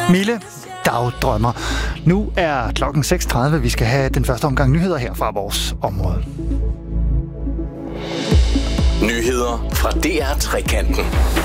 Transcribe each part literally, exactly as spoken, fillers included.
Mille Dagdrømmer. Nu er klokken seks tredive. Vi skal have den første omgang nyheder her fra vores område. Nyheder fra D R Trekanten.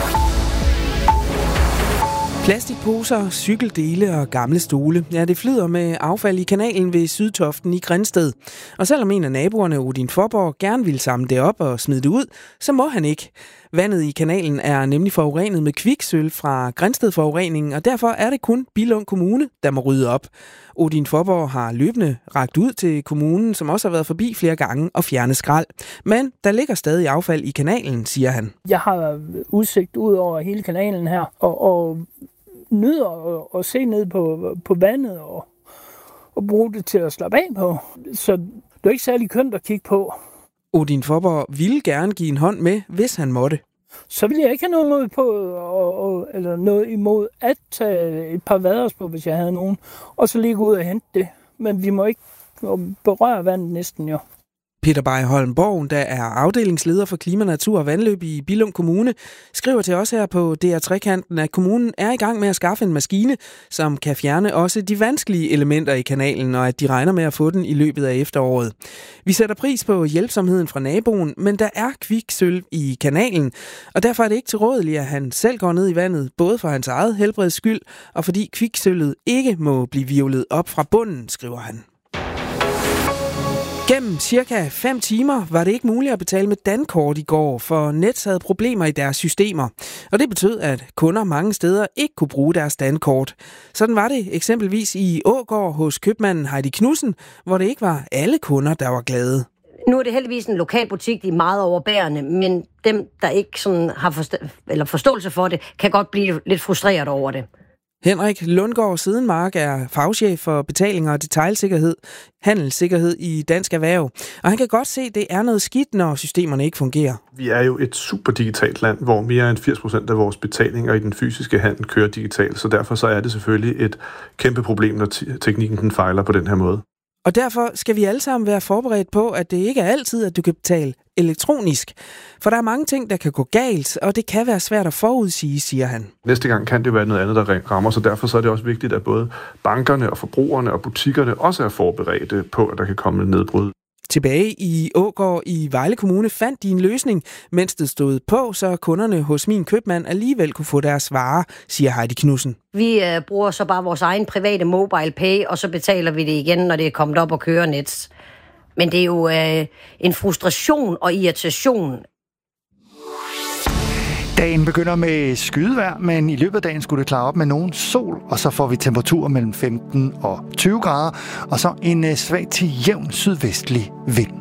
Plastikposer, cykeldele og gamle stole. Ja, det flyder med affald i kanalen ved Sydtoften i Grindsted. Og selvom en af naboerne, Odin Forborg, gerne vil samle det op og smide det ud, så må han ikke. Vandet i kanalen er nemlig forurenet med kviksølv fra Grindsted-forureningen, og derfor er det kun Billund Kommune, der må rydde op. Odin Forborg har løbende rakt ud til kommunen, som også har været forbi flere gange og fjernet skrald. Men der ligger stadig affald i kanalen, siger han. Jeg har udsigt ud over hele kanalen her, og, og nyder at, at se ned på, på vandet og, og bruge det til at slappe af på. Så det er ikke særlig kønt at kigge på. Odin Forborg ville gerne give en hånd med, hvis han måtte. Så ville jeg ikke have noget imod på, og, og, eller noget imod at tage et par vaders på, hvis jeg havde nogen, og så lige gå ud og hente det. Men vi må ikke berøre vandet næsten jo. Peter Beiholm Borg, der er afdelingsleder for Klima, Natur og Vandløb i Billund Kommune, skriver til os her på D R Trekanten, at kommunen er i gang med at skaffe en maskine, som kan fjerne også de vanskelige elementer i kanalen, og at de regner med at få den i løbet af efteråret. Vi sætter pris på hjælpsomheden fra naboen, men der er kviksølv i kanalen, og derfor er det ikke tilrådeligt, at han selv går ned i vandet, både for hans eget helbreds skyld, og fordi kviksølvet ikke må blive hvirvlet op fra bunden, skriver han. Gennem cirka fem timer var det ikke muligt at betale med dankort i går, for Nets havde problemer i deres systemer. Og det betød, at kunder mange steder ikke kunne bruge deres dankort. Sådan var det eksempelvis i Ågård hos købmanden Heidi Knudsen, hvor det ikke var alle kunder, der var glade. Nu er det heldigvis en lokal butik, de er meget overbærende, men dem, der ikke sådan har forst- eller forståelse for det, kan godt blive lidt frustreret over det. Henrik Lundgaard Sidenmark er fagchef for betalinger og detailsikkerhed, handelssikkerhed i Dansk Erhverv. Og han kan godt se, at det er noget skidt, når systemerne ikke fungerer. Vi er jo et super digitalt land, hvor mere end firs procent af vores betalinger i den fysiske handel kører digitalt. Så derfor så er det selvfølgelig et kæmpe problem, når t- teknikken den fejler på den her måde. Og derfor skal vi alle sammen være forberedt på, at det ikke er altid, at du kan betale elektronisk. For der er mange ting, der kan gå galt, og det kan være svært at forudsige, siger han. Næste gang kan det være noget andet, der rammer, så derfor så er det også vigtigt, at både bankerne og forbrugerne og butikkerne også er forberedte på, at der kan komme et nedbrud. Tilbage i Ågård i Vejle Kommune fandt de en løsning, mens det stod på, så kunderne hos min købmand alligevel kunne få deres varer, siger Heidi Knudsen. Vi øh, bruger så bare vores egen private mobile pay, og så betaler vi det igen, når det er kommet op og kører Nets. Men det er jo øh, en frustration og irritation. Dagen begynder med skydevejr, men i løbet af dagen skulle det klare op med nogen sol, og så får vi temperaturer mellem femten og tyve grader, og så en svag til jævn sydvestlig vind.